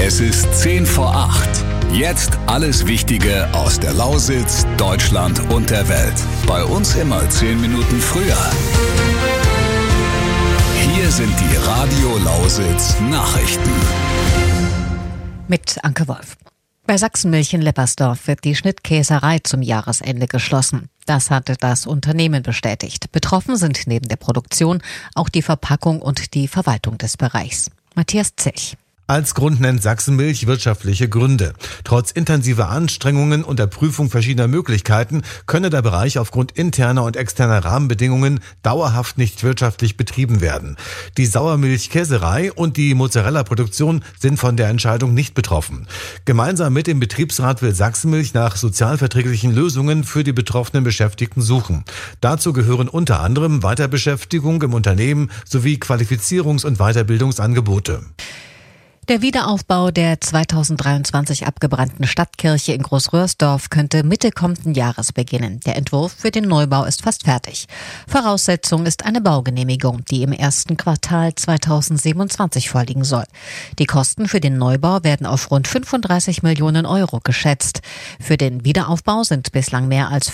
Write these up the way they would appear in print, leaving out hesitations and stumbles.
Es ist 7:50. Jetzt alles Wichtige aus der Lausitz, Deutschland und der Welt. Bei uns immer 10 Minuten früher. Hier sind die Radio Lausitz Nachrichten. Mit Anke Wolf. Bei Sachsenmilch in Leppersdorf wird die Schnittkäserei zum Jahresende geschlossen. Das hatte das Unternehmen bestätigt. Betroffen sind neben der Produktion auch die Verpackung und die Verwaltung des Bereichs. Matthias Zech. Als Grund nennt Sachsenmilch wirtschaftliche Gründe. Trotz intensiver Anstrengungen und der Prüfung verschiedener Möglichkeiten könne der Bereich aufgrund interner und externer Rahmenbedingungen dauerhaft nicht wirtschaftlich betrieben werden. Die Sauermilchkäserei und die Mozzarella-Produktion sind von der Entscheidung nicht betroffen. Gemeinsam mit dem Betriebsrat will Sachsenmilch nach sozialverträglichen Lösungen für die betroffenen Beschäftigten suchen. Dazu gehören unter anderem Weiterbeschäftigung im Unternehmen sowie Qualifizierungs- und Weiterbildungsangebote. Der Wiederaufbau der 2023 abgebrannten Stadtkirche in Großröhrsdorf könnte Mitte kommenden Jahres beginnen. Der Entwurf für den Neubau ist fast fertig. Voraussetzung ist eine Baugenehmigung, die im ersten Quartal 2027 vorliegen soll. Die Kosten für den Neubau werden auf rund 35 Millionen Euro geschätzt. Für den Wiederaufbau sind bislang mehr als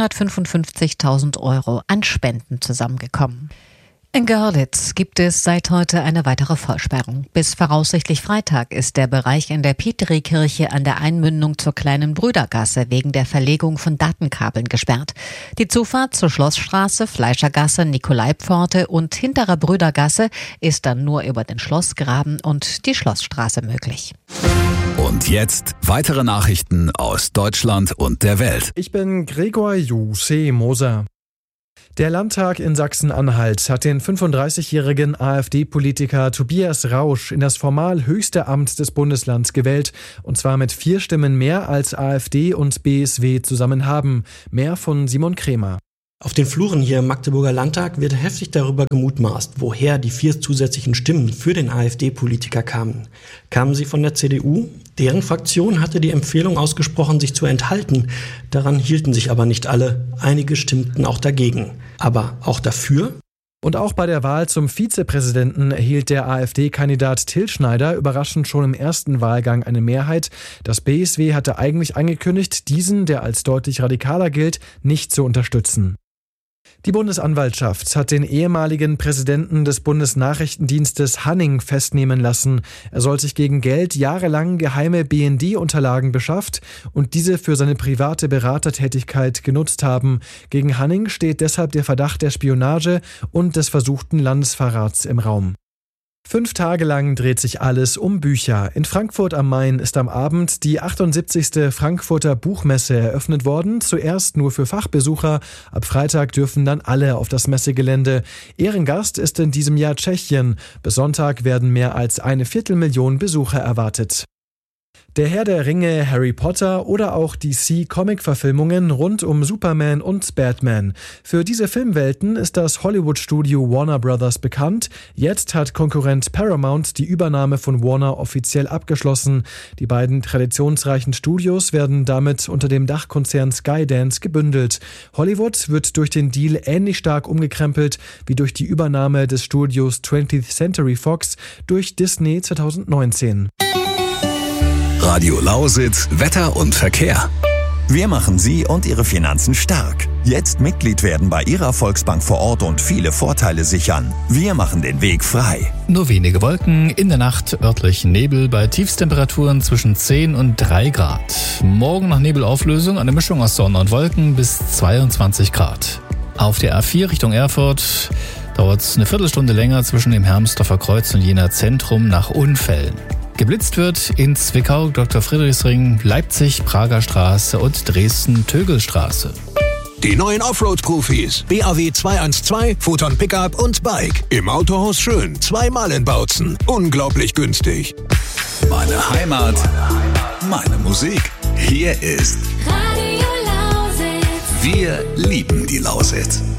555.000 Euro an Spenden zusammengekommen. In Görlitz gibt es seit heute eine weitere Vollsperrung. Bis voraussichtlich Freitag ist der Bereich in der Pieteri-Kirche an der Einmündung zur Kleinen Brüdergasse wegen der Verlegung von Datenkabeln gesperrt. Die Zufahrt zur Schlossstraße, Fleischergasse, Nikolaipforte und Hinterer Brüdergasse ist dann nur über den Schlossgraben und die Schlossstraße möglich. Und jetzt weitere Nachrichten aus Deutschland und der Welt. Ich bin Gregor Juseh Moser. Der Landtag in Sachsen-Anhalt hat den 35-jährigen AfD-Politiker Tobias Rausch in das formal höchste Amt des Bundeslands gewählt, und zwar mit 4 Stimmen mehr als AfD und BSW zusammen haben. Mehr von Simon Krämer. Auf den Fluren hier im Magdeburger Landtag wird heftig darüber gemutmaßt, woher die 4 zusätzlichen Stimmen für den AfD-Politiker kamen. Kamen sie von der CDU? Deren Fraktion hatte die Empfehlung ausgesprochen, sich zu enthalten. Daran hielten sich aber nicht alle. Einige stimmten auch dagegen. Aber auch dafür? Und auch bei der Wahl zum Vizepräsidenten erhielt der AfD-Kandidat Till Schneider überraschend schon im ersten Wahlgang eine Mehrheit. Das BSW hatte eigentlich angekündigt, diesen, der als deutlich radikaler gilt, nicht zu unterstützen. Die Bundesanwaltschaft hat den ehemaligen Präsidenten des Bundesnachrichtendienstes Hanning festnehmen lassen. Er soll sich gegen Geld jahrelang geheime BND-Unterlagen beschafft und diese für seine private Beratertätigkeit genutzt haben. Gegen Hanning steht deshalb der Verdacht der Spionage und des versuchten Landesverrats im Raum. 5 Tage lang dreht sich alles um Bücher. In Frankfurt am Main ist am Abend die 78. Frankfurter Buchmesse eröffnet worden. Zuerst nur für Fachbesucher. Ab Freitag dürfen dann alle auf das Messegelände. Ehrengast ist in diesem Jahr Tschechien. Bis Sonntag werden mehr als 250.000 Besucher erwartet. Der Herr der Ringe, Harry Potter oder auch DC-Comic-Verfilmungen rund um Superman und Batman. Für diese Filmwelten ist das Hollywood-Studio Warner Brothers bekannt. Jetzt hat Konkurrent Paramount die Übernahme von Warner offiziell abgeschlossen. Die beiden traditionsreichen Studios werden damit unter dem Dachkonzern Skydance gebündelt. Hollywood wird durch den Deal ähnlich stark umgekrempelt wie durch die Übernahme des Studios 20th Century Fox durch Disney 2019. Radio Lausitz, Wetter und Verkehr. Wir machen Sie und Ihre Finanzen stark. Jetzt Mitglied werden bei Ihrer Volksbank vor Ort und viele Vorteile sichern. Wir machen den Weg frei. Nur wenige Wolken, in der Nacht örtlich Nebel bei Tiefstemperaturen zwischen 10 und 3 Grad. Morgen nach Nebelauflösung eine Mischung aus Sonne und Wolken bis 22 Grad. Auf der A4 Richtung Erfurt dauert es eine Viertelstunde länger zwischen dem Hermsdorfer Kreuz und Jenaer Zentrum nach Unfällen. Geblitzt wird in Zwickau, Dr. Friedrichsring, Leipzig, Prager Straße und Dresden-Tögelstraße. Die neuen Offroad-Profis. BAW 212, Photon Pickup und Bike. Im Autohaus Schön. 2-mal in Bautzen. Unglaublich günstig. Meine Heimat, meine Musik. Hier ist Radio Lausitz. Wir lieben die Lausitz.